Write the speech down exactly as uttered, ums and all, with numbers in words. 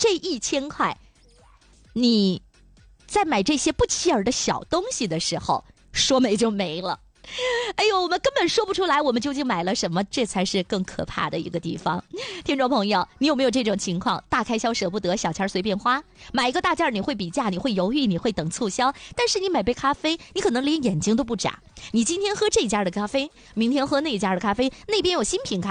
这一千块，你在买这些不起眼的小东西的时候，说没就没了。哎呦，我们根本说不出来我们究竟买了什么，这才是更可怕的一个地方。听众朋友，你有没有这种情况？大开销舍不得，小钱随便花，买一个大件你会比价，你会犹豫，你会等促销，但是你买杯咖啡，你可能连眼睛都不眨。你今天喝这家的咖啡，明天喝那家的咖啡，那边有新品咖啡